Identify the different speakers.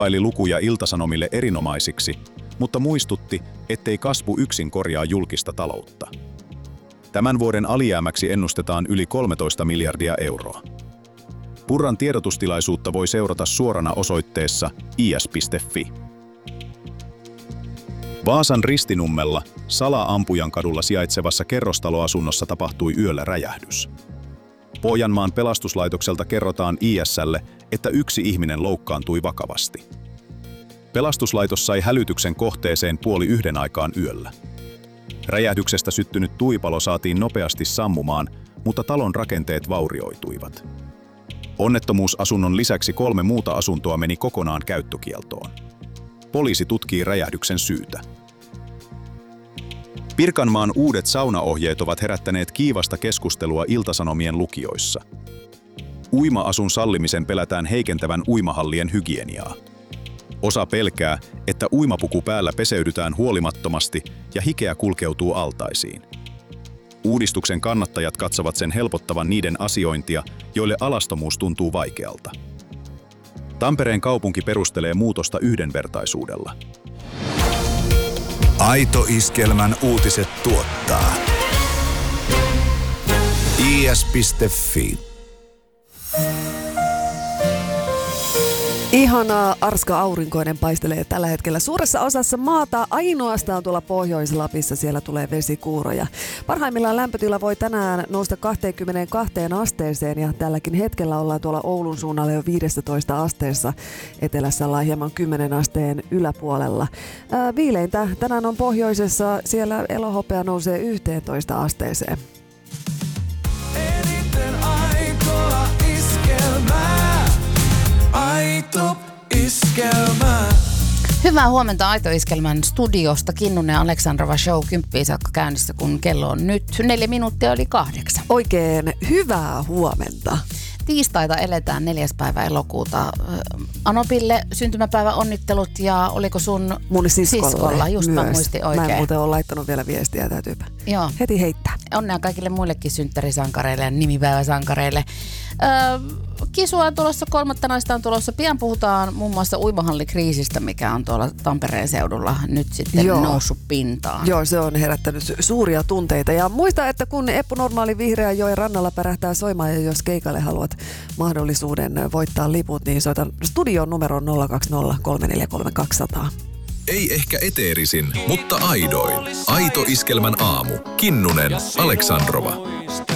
Speaker 1: Paili lukuja Ilta-Sanomille erinomaisiksi, mutta muistutti, ettei kasvu yksin korjaa julkista taloutta. Tämän vuoden alijäämäksi ennustetaan yli 13 miljardia euroa. Purran tiedotustilaisuutta voi seurata suorana osoitteessa is.fi. Vaasan Ristinummella Sala-Ampujan kadulla sijaitsevassa kerrostaloasunnossa tapahtui yöllä räjähdys. Pohjanmaan pelastuslaitokselta kerrotaan IS:lle, että yksi ihminen loukkaantui vakavasti. Pelastuslaitos sai hälytyksen kohteeseen 12:30 aikaan yöllä. Räjähdyksestä syttynyt tuipalo saatiin nopeasti sammumaan, mutta talon rakenteet vaurioituivat. Onnettomuusasunnon lisäksi 3 muuta asuntoa meni kokonaan käyttökieltoon. Poliisi tutkii räjähdyksen syytä. Pirkanmaan uudet saunaohjeet ovat herättäneet kiivasta keskustelua Ilta-Sanomien lukijoissa. Uima-asun sallimisen pelätään heikentävän uimahallien hygieniaa. Osa pelkää, että uimapuku päällä peseydytään huolimattomasti ja hikeä kulkeutuu altaisiin. Uudistuksen kannattajat katsovat sen helpottavan niiden asiointia, joille alastomuus tuntuu vaikealta. Tampereen kaupunki perustelee muutosta yhdenvertaisuudella.
Speaker 2: Aito Iskelmän uutiset tuottaa is.fi.
Speaker 3: Ihana arska aurinkoinen paistelee tällä hetkellä suuressa osassa maata, ainoastaan tuolla Pohjois-Lapissa siellä tulee vesikuuroja. Parhaimmillaan lämpötila voi tänään nousta 22 asteeseen ja tälläkin hetkellä ollaan tuolla Oulun suunnalla jo 15 asteessa. Etelässä ollaan hieman 10 asteen yläpuolella. Viileintä tänään on pohjoisessa, siellä elohopea nousee 11 asteeseen.
Speaker 4: Eniten aitoa iskelmää. Aito Iskelmä.
Speaker 5: Hyvää huomenta Aito Iskelmän studiosta. Kinnunen ja Aleksandrova show 10 saakka käynnissä, kun kello on nyt 4 minuuttia yli 8.
Speaker 3: Oikein hyvää huomenta.
Speaker 5: Tiistaita eletään 4. päivä elokuuta. Anopille syntymäpäivän onnittelut ja oliko sun siskolla? Just
Speaker 3: myös.
Speaker 5: Mä muistin oikein.
Speaker 3: Mä en muuten ole laittanut vielä viestiä, täytyypä heti heittää.
Speaker 5: Onnea kaikille muillekin synttärisankareille ja nimipäiväsankareille. Kisua on tulossa, 3. naista on tulossa. Pian puhutaan muun muassa uimahallikriisistä, mikä on tuolla Tampereen seudulla nyt sitten noussut pintaan.
Speaker 3: Joo, se on herättänyt suuria tunteita. Ja muista, että kun Eppu Normaali Vihreänjoen rannalla pärähtää soimaan ja jos keikalle haluat mahdollisuuden voittaa liput, niin soita studion numeroon 020 343 200.
Speaker 2: Ei ehkä eteerisin, mutta aidoin. Aito Iskelmän aamu. Kinnunen, Aleksandrova.